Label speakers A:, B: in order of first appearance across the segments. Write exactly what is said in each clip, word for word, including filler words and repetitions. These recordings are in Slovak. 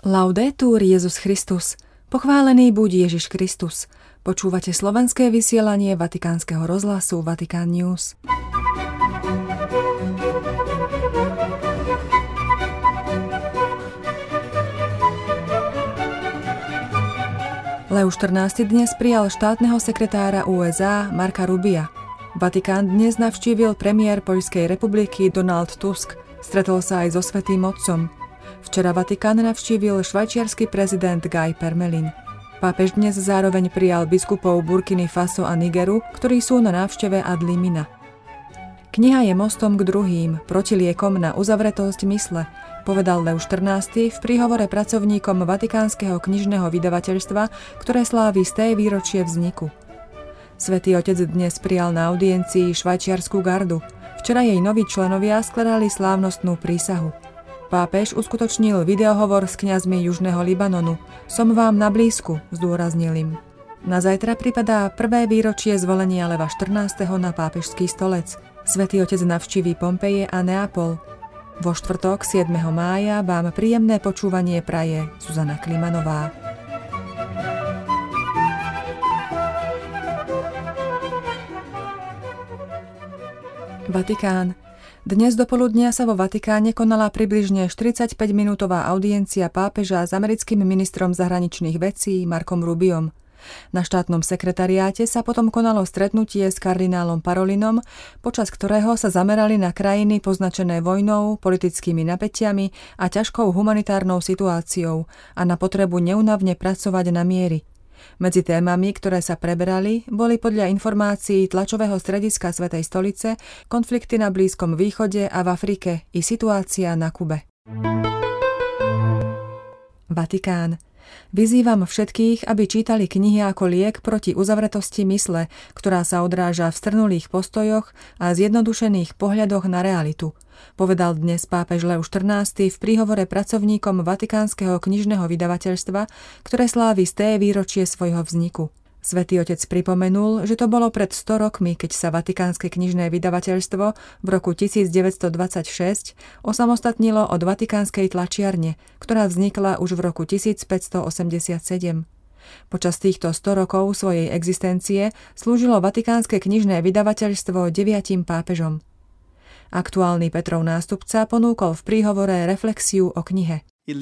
A: Laudetur Jesus Christus. Pochválený buď Ježiš Kristus. Počúvate slovenské vysielanie Vatikánskeho rozhlasu Vatikán News. Leo štrnásty dnes prijal štátneho sekretára ú es á Marca Rubia. Vatikán dnes navštívil premiér Poľskej republiky Donald Tusk. Stretol sa aj so Svätým Otcom. Včera Vatikán navštívil švajčiarsky prezident Guy Parmelin. Pápež dnes zároveň prijal biskupov Burkiny Faso a Nigeru, ktorí sú na návšteve ad limina. Kniha je mostom k druhým, protiliekom na uzavretosť mysle, povedal Leo štrnásty v príhovore pracovníkom Vatikánskeho knižného vydavateľstva, ktoré slávi sté výročie vzniku. Svätý Otec dnes prijal na audiencii švajčiarsku gardu. Včera jej noví členovia skladali slávnostnú prísahu. Pápež uskutočnil videohovor s kňazmi Južného Libanonu. Som vám na blízku, zdôraznil im. Na zajtra pripadá prvé výročie zvolenia Leva štrnásteho na pápežský stolec. Svätý Otec navštíví Pompeje a Neapol. Vo štvrtok siedmeho mája vám príjemné počúvanie praje Zuzana Klimanová. Vatikán. Dnes dopoludnia sa vo Vatikáne konala približne štyridsaťpäťminútová audiencia pápeža s americkým ministrom zahraničných vecí Marcom Rubiom. Na štátnom sekretariáte sa potom konalo stretnutie s kardinálom Parolinom, počas ktorého sa zamerali na krajiny poznačené vojnou, politickými napätiami a ťažkou humanitárnou situáciou a na potrebu neúnavne pracovať na miery. Medzi témami, ktoré sa preberali, boli podľa informácií tlačového strediska Svätej stolice konflikty na Blízkom východe a v Afrike i situácia na Kube. Vatikán. Vyzývam všetkých, aby čítali knihy ako liek proti uzavretosti mysle, ktorá sa odráža v strnulých postojoch a zjednodušených pohľadoch na realitu, povedal dnes pápež Leo štrnásty v príhovore pracovníkom Vatikánskeho knižného vydavateľstva, ktoré slávi sté výročie svojho vzniku. Svätý Otec pripomenul, že to bolo pred sto rokmi, keď sa Vatikánske knižné vydavateľstvo v roku tisícdeväťstodvadsaťšesť osamostatnilo od Vatikánskej tlačiarne, ktorá vznikla už v roku tisícpäťstoosemdesiatsedem. Počas týchto sto rokov svojej existencie slúžilo Vatikánske knižné vydavateľstvo deviatim pápežom. Aktuálny Petrov nástupca ponúkol v príhovore reflexiu o knihe.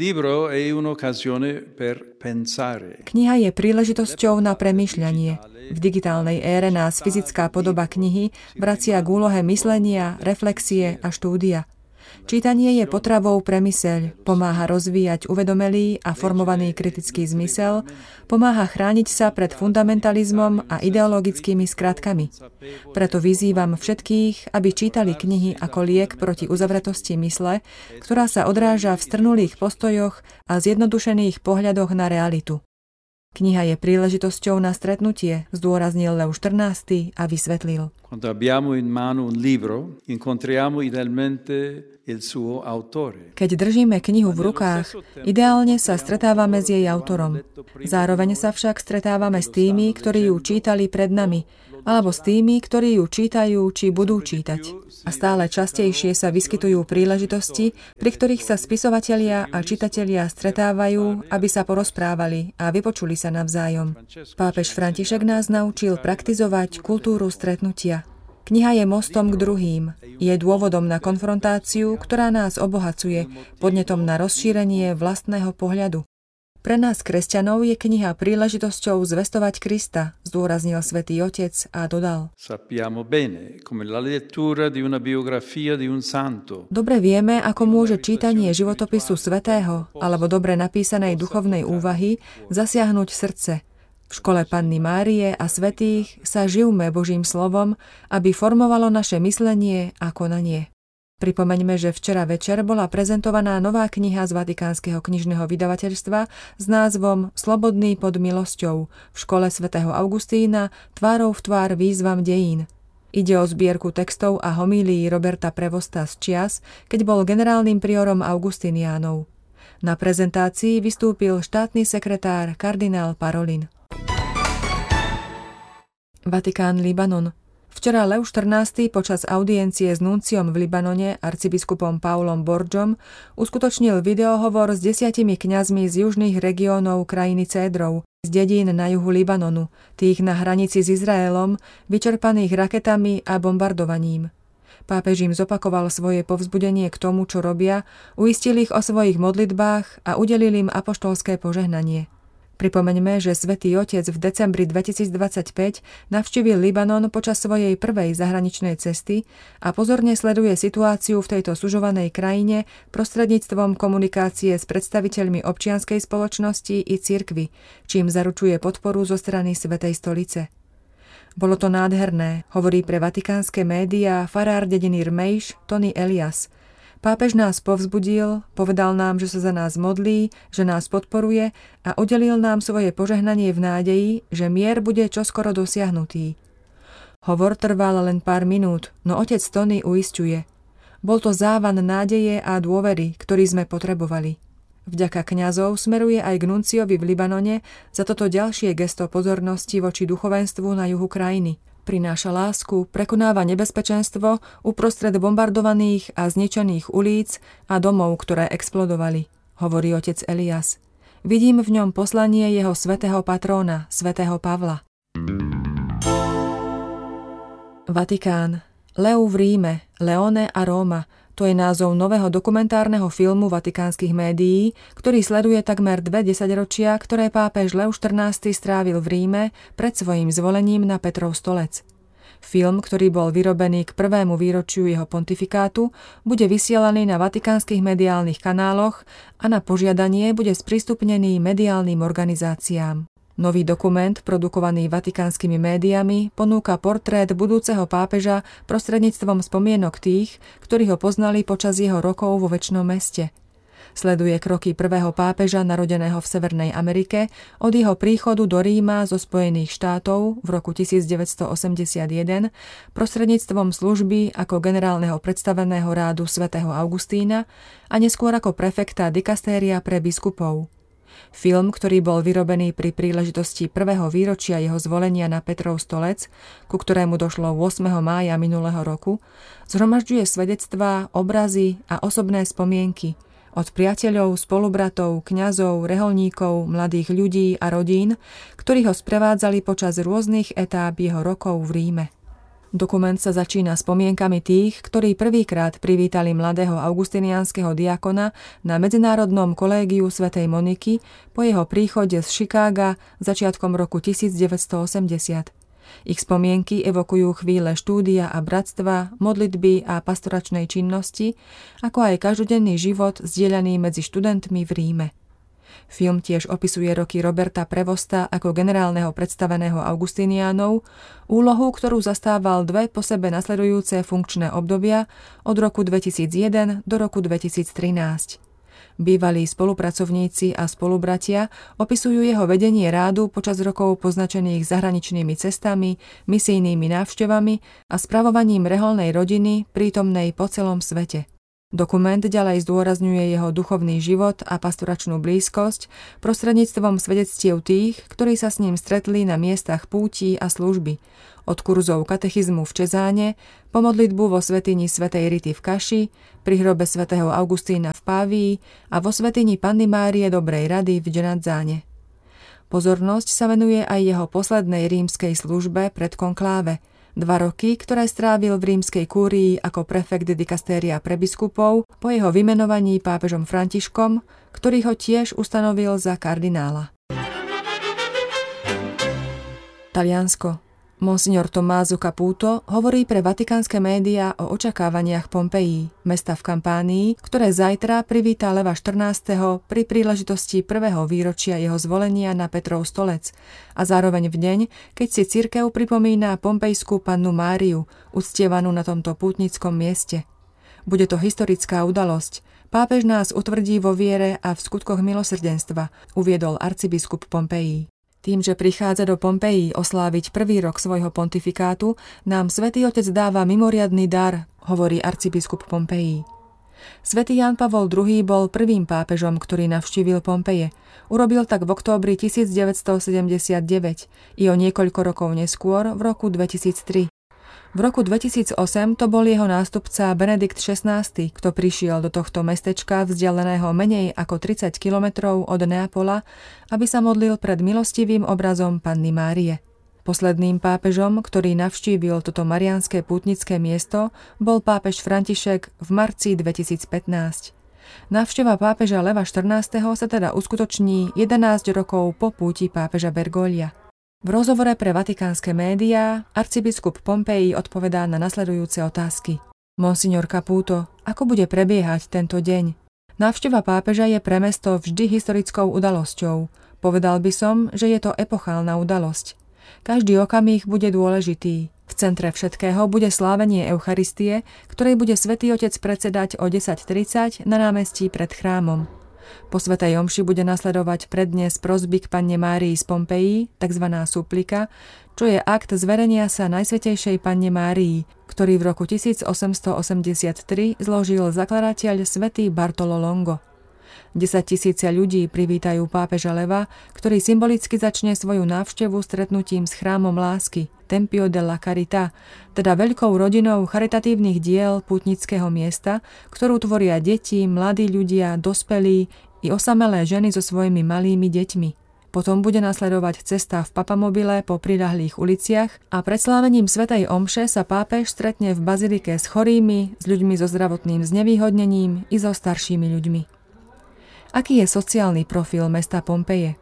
A: Kniha je príležitosťou na premýšľanie. V digitálnej ére nás fyzická podoba knihy vracia k úlohe myslenia, reflexie a štúdia. Čítanie je potravou pre myseľ, pomáha rozvíjať uvedomelý a formovaný kritický zmysel, pomáha chrániť sa pred fundamentalizmom a ideologickými skratkami. Preto vyzývam všetkých, aby čítali knihy ako liek proti uzavretosti mysle, ktorá sa odráža v strnulých postojoch a zjednodušených pohľadoch na realitu. Kniha je príležitosťou na stretnutie, zdôraznil Leo štrnásty a vysvetlil. Keď držíme knihu v rukách, ideálne sa stretávame s jej autorom. Zároveň sa však stretávame s tými, ktorí ju čítali pred nami, alebo s tými, ktorí ju čítajú či budú čítať. A stále častejšie sa vyskytujú príležitosti, pri ktorých sa spisovatelia a čitatelia stretávajú, aby sa porozprávali a vypočuli sa navzájom. Pápež František nás naučil praktizovať kultúru stretnutia. Kniha je mostom k druhým. Je dôvodom na konfrontáciu, ktorá nás obohacuje, podnetom na rozšírenie vlastného pohľadu. Pre nás, kresťanov, je kniha príležitosťou zvestovať Krista, zdôraznil Svätý Otec a dodal. Dobre vieme, ako môže čítanie životopisu svätého alebo dobre napísanej duchovnej úvahy zasiahnuť srdce. V škole Panny Márie a svätých sa živme Božím slovom, aby formovalo naše myslenie a konanie. Pripomeňme, že včera večer bola prezentovaná nová kniha z Vatikánskeho knižného vydavateľstva s názvom Slobodný pod milosťou v škole svätého Augustína tvárou v tvár výzvam dejín. Ide o zbierku textov a homílií Roberta Prevosta z čias, keď bol generálnym priorom Augustiniánov. Na prezentácii vystúpil štátny sekretár kardinál Parolin. Vatikán, Libanon. Včera Lev štrnásty počas audiencie s nunciom v Libanone, arcibiskupom Paulom Borgom, uskutočnil videohovor s desiatimi kňazmi z južných regiónov krajiny Cédrov, z dedín na juhu Libanonu, tých na hranici s Izraelom, vyčerpaných raketami a bombardovaním. Pápež im zopakoval svoje povzbudenie k tomu, čo robia, uistil ich o svojich modlitbách a udelil im apoštolské požehnanie. Pripomeňme, že Svätý Otec v decembri dvetisícdvadsaťpäť navštívil Libanon počas svojej prvej zahraničnej cesty a pozorne sleduje situáciu v tejto sužovanej krajine prostredníctvom komunikácie s predstaviteľmi občianskej spoločnosti i cirkvi, čím zaručuje podporu zo strany Svätej stolice. Bolo to nádherné, hovorí pre vatikánske médiá farár dediny Rmejš Tony Elias. Pápež nás povzbudil, povedal nám, že sa za nás modlí, že nás podporuje a udelil nám svoje požehnanie v nádeji, že mier bude čoskoro dosiahnutý. Hovor trval len pár minút, no otec Tony uisťuje. Bol to závan nádeje a dôvery, ktorý sme potrebovali. Vďaka kňazov smeruje aj k nunciovi v Libanone za toto ďalšie gesto pozornosti voči duchovenstvu na juhu krajiny. Prináša lásku, prekonáva nebezpečenstvo uprostred bombardovaných a zničených ulíc a domov, ktoré explodovali, hovorí otec Elias. Vidím v ňom poslanie jeho svätého patróna, svätého Pavla. Vatikán. Lev v Ríme, Leone a Róma. To je názov nového dokumentárneho filmu vatikánskych médií, ktorý sleduje takmer dve desaťročia, ktoré pápež Lev štrnásty strávil v Ríme pred svojím zvolením na Petrov stolec. Film, ktorý bol vyrobený k prvému výročiu jeho pontifikátu, bude vysielaný na vatikánskych mediálnych kanáloch a na požiadanie bude sprístupnený mediálnym organizáciám. Nový dokument, produkovaný vatikánskymi médiami, ponúka portrét budúceho pápeža prostredníctvom spomienok tých, ktorí ho poznali počas jeho rokov vo Večnom meste. Sleduje kroky prvého pápeža narodeného v Severnej Amerike od jeho príchodu do Ríma zo Spojených štátov v roku tisícdeväťstoosemdesiatjeden prostredníctvom služby ako generálneho predstaveného rádu svätého Augustína a neskôr ako prefekta dikastéria pre biskupov. Film, ktorý bol vyrobený pri príležitosti prvého výročia jeho zvolenia na Petrov stolec, ku ktorému došlo ôsmeho mája minulého roku, zhromažďuje svedectvá, obrazy a osobné spomienky od priateľov, spolubratov, kňazov, reholníkov, mladých ľudí a rodín, ktorí ho sprevádzali počas rôznych etáp jeho rokov v Ríme. Dokument sa začína spomienkami tých, ktorí prvýkrát privítali mladého augustiniánskeho diakona na Medzinárodnom kolégiu svätej Moniky po jeho príchode z Chicaga začiatkom roku tisícdeväťstoosemdesiat. Ich spomienky evokujú chvíle štúdia a bratstva, modlitby a pastoračnej činnosti, ako aj každodenný život zdieľaný medzi študentmi v Ríme. Film tiež opisuje roky Roberta Prevosta ako generálneho predstaveného Augustiniánov, úlohu, ktorú zastával dve po sebe nasledujúce funkčné obdobia od roku dvetisícjeden do roku dvetisíctrinásť. Bývalí spolupracovníci a spolubratia opisujú jeho vedenie rádu počas rokov poznačených zahraničnými cestami, misijnými návštevami a spravovaním reholnej rodiny prítomnej po celom svete. Dokument ďalej zdôrazňuje jeho duchovný život a pastoračnú blízkosť prostredníctvom svedectiev tých, ktorí sa s ním stretli na miestach pútí a služby, od kurzov katechizmu v Čezáne, po modlitbu vo svätyni svätej Rity v Kaši, pri hrobe svätého Augustína v Pávii a vo svätyni Panny Márie Dobrej rady v Genazzane. Pozornosť sa venuje aj jeho poslednej rímskej službe pred konkláve, dva roky, ktoré strávil v rímskej kúrii ako prefekt dikastéria pre biskupov po jeho vymenovaní pápežom Františkom, ktorý ho tiež ustanovil za kardinála. Taliansko. Monsignor Tommaso Caputo hovorí pre vatikánske médiá o očakávaniach Pompeji, mesta v Kampánii, ktoré zajtra privíta Leva štrnásteho pri príležitosti prvého výročia jeho zvolenia na Petrov stolec a zároveň v deň, keď si cirkev pripomína pompejskú pannu Máriu, uctievanú na tomto pútnickom mieste. Bude to historická udalosť. Pápež nás utvrdí vo viere a v skutkoch milosrdenstva, uviedol arcibiskup Pompeji. Tým, že prichádza do Pompeji osláviť prvý rok svojho pontifikátu, nám Svätý Otec dáva mimoriadny dar, hovorí arcibiskup Pompeji. Svätý Ján Pavol druhý bol prvým pápežom, ktorý navštívil Pompeje. Urobil tak v októbri tisícdeväťstosedemdesiatdeväť i o niekoľko rokov neskôr v roku dvetisíctri. V roku dvetisícosem to bol jeho nástupca Benedikt šestnásty, kto prišiel do tohto mestečka vzdialeného menej ako tridsať kilometrov od Neapola, aby sa modlil pred milostivým obrazom Panny Márie. Posledným pápežom, ktorý navštívil toto mariánske pútnické miesto, bol pápež František v marci dvetisícpätnásť. Návšteva pápeža Leva štrnásteho sa teda uskutoční jedenásť rokov po púti pápeža Bergoglio. V rozhovore pre vatikánske médiá arcibiskup Pompei odpovedá na nasledujúce otázky. Monsignor Caputo, ako bude prebiehať tento deň? Návšteva pápeža je pre mesto vždy historickou udalosťou. Povedal by som, že je to epochálna udalosť. Každý okamih bude dôležitý. V centre všetkého bude slávenie Eucharistie, ktorej bude Svätý Otec predsedať o desať tridsať na námestí pred chrámom. Po svätej omši bude nasledovať prednes prosby k Panne Márii z Pompeji, takzvaná suplika, čo je akt zverenia sa Najsvätejšej Panne Márii, ktorý v roku tisícosemstoosemdesiattri zložil zakladateľ svätý Bartolo Longo. Desaťtisíce ľudí privítajú pápeža Leva, ktorý symbolicky začne svoju návštevu stretnutím s chrámom lásky, Tempio della Carità, teda veľkou rodinou charitatívnych diel pútnického miesta, ktorú tvoria deti, mladí ľudia, dospelí i osamelé ženy so svojimi malými deťmi. Potom bude nasledovať cesta v papamobile po priľahlých uliciach a pred slávením svätej omše sa pápež stretne v bazilike s chorými, s ľuďmi so zdravotným znevýhodnením i so staršími ľuďmi. Aký je sociálny profil mesta Pompeje?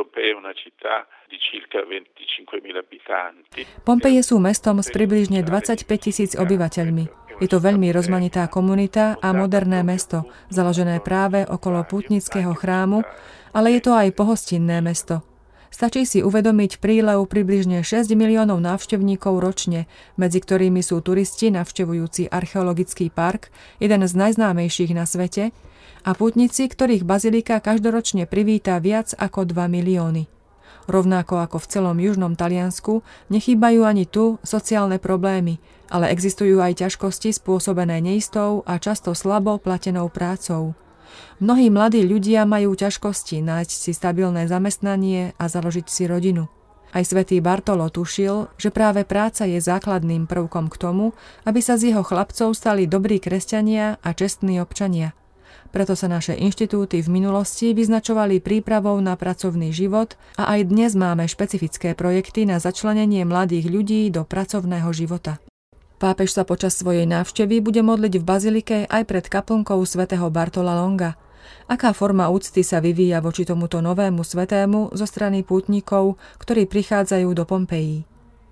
A: Pompeje sú mestom s približne dvadsaťpäť tisíc obyvateľmi. Je to veľmi rozmanitá komunita a moderné mesto, založené práve okolo pútnického chrámu, ale je to aj pohostinné mesto. Stačí si uvedomiť prílev približne šesť miliónov návštevníkov ročne, medzi ktorými sú turisti navštevujúci archeologický park, jeden z najznámejších na svete, a pútnici, ktorých bazilika každoročne privíta viac ako dva milióny. Rovnako ako v celom južnom Taliansku, nechýbajú ani tu sociálne problémy, ale existujú aj ťažkosti spôsobené neistou a často slabo platenou prácou. Mnohí mladí ľudia majú ťažkosti nájsť si stabilné zamestnanie a založiť si rodinu. Aj svätý Bartolo tušil, že práve práca je základným prvkom k tomu, aby sa z jeho chlapcov stali dobrí kresťania a čestní občania. Preto sa naše inštitúty v minulosti vyznačovali prípravou na pracovný život a aj dnes máme špecifické projekty na začlenenie mladých ľudí do pracovného života. Pápež sa počas svojej návštevy bude modliť v bazilike aj pred kaplnkou svätého Bartola Longa. Aká forma úcty sa vyvíja voči tomuto novému svätému zo strany pútnikov, ktorí prichádzajú do Pompejí?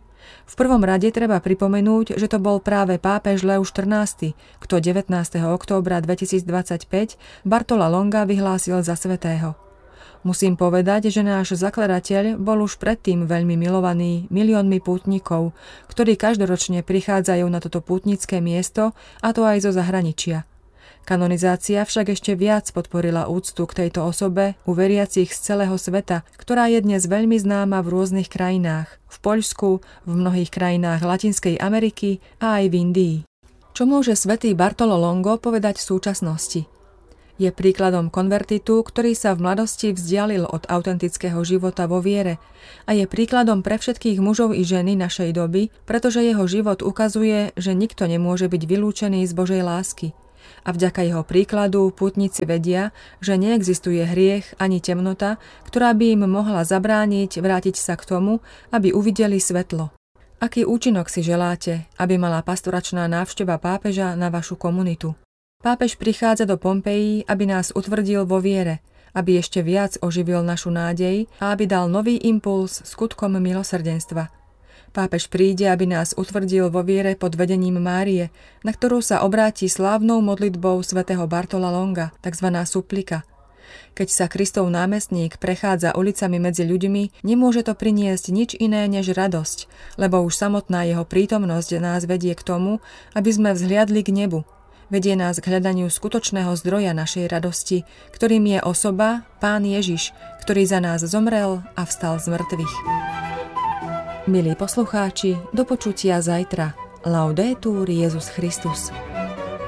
A: V prvom rade treba pripomenúť, že to bol práve pápež Lev štrnásty, kto devätnásteho októbra dvetisícdvadsaťpäť Bartola Longa vyhlásil za svätého. Musím povedať, že náš zakladateľ bol už predtým veľmi milovaný miliónmi pútnikov, ktorí každoročne prichádzajú na toto pútnické miesto, a to aj zo zahraničia. Kanonizácia však ešte viac podporila úctu k tejto osobe u veriacich z celého sveta, ktorá je dnes veľmi známa v rôznych krajinách, v Poľsku, v mnohých krajinách Latinskej Ameriky a aj v Indii. Čo môže svätý Bartolo Longo povedať v súčasnosti? Je príkladom konvertitu, ktorý sa v mladosti vzdialil od autentického života vo viere, a je príkladom pre všetkých mužov i ženy našej doby, pretože jeho život ukazuje, že nikto nemôže byť vylúčený z Božej lásky. A vďaka jeho príkladu pútnici vedia, že neexistuje hriech ani temnota, ktorá by im mohla zabrániť vrátiť sa k tomu, aby uvideli svetlo. Aký účinok si želáte, aby mala pastoračná návšteva pápeža na vašu komunitu? Pápež prichádza do Pompejí, aby nás utvrdil vo viere, aby ešte viac oživil našu nádej a aby dal nový impuls skutkom milosrdenstva. Pápež príde, aby nás utvrdil vo viere pod vedením Márie, na ktorú sa obráti slávnou modlitbou svätého Bartola Longa, takzvaná suplika. Keď sa Kristov námestník prechádza ulicami medzi ľuďmi, nemôže to priniesť nič iné než radosť, lebo už samotná jeho prítomnosť nás vedie k tomu, aby sme vzhliadli k nebu. Vedie nás k hľadaniu skutočného zdroja našej radosti, ktorým je osoba, Pán Ježiš, ktorý za nás zomrel a vstal z mŕtvych. Milí poslucháči, do počutia zajtra. Laudetur Jesus Christus.